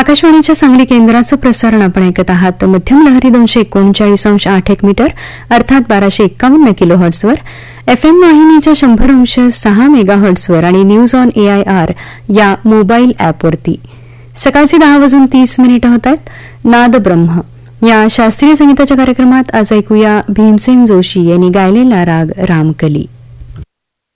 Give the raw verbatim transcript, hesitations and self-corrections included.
आकाशवाणीच्या सांगली केंद्राचं प्रसारण आपण ऐकत आहात. मध्यम लहरी दोनशे एकोणचाळीस अंश आठ एक मीटर अर्थात बाराशे एक्कावन्न किलो हर्ट्सवर, एफएम वाहिनीच्या शंभर अंश सहा मेगा हर्ट्सवर आणि news on A I R या मोबाईल ॲपवरती. सकाळचे दहा वाजून तीस मिनिटं होतात. नाद ब्रह्म या शास्त्रीय संगीताच्या कार्यक्रमात आज ऐकूया भीमसेन जोशी यांनी गायलेला राग रामकली.